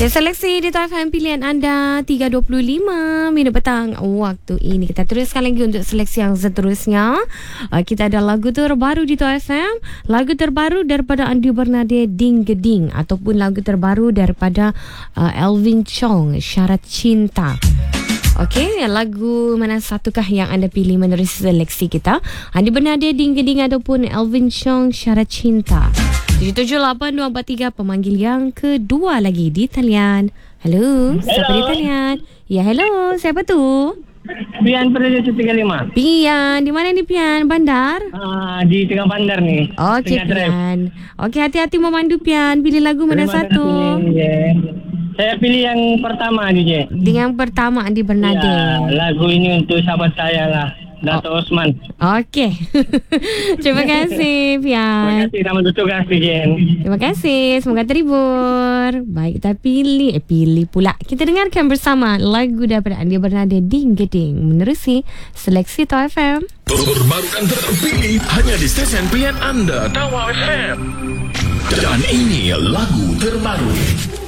Ya, seleksi di Top FM pilihan anda 3.25 minit petang waktu ini. Kita teruskan lagi untuk seleksi yang seterusnya. Kita ada lagu terbaru di Top FM. Lagu terbaru daripada Andi Bernade, Ding Geding, ataupun lagu terbaru daripada Elvin Chong, Syarat Cinta. Okey, lagu mana satukah yang anda pilih menerusi seleksi kita? Andi Bernade, Ding Geding, ataupun Elvin Chong, Syarat Cinta. 778243 pemanggil yang kedua lagi di talian. Hello, siapa di talian? Ya, hello, siapa tu? Pian Perdana 135. Pian, di mana ni Pian? Bandar? Di tengah bandar ni. Okey, Pian. Okey, hati-hati memandu Pian. Pilih lagu mana satu? Saya pilih yang pertama DJ. Yang pertama Andi Bernade. Ya, lagu ini untuk sahabat saya lah, Dato' Osman. Okey. Terima kasih Pian. Terima kasih sama tugas DJ. Terima kasih. Semoga terhibur. Baik, kita pilih pula. Kita dengarkan bersama lagu daripada Andi Bernade, Ding Geding, menerusi seleksi Top FM. Terbaru dan terpilih hanya di stesen pilihan anda, Tawau FM. Dan ini lagu terbaru.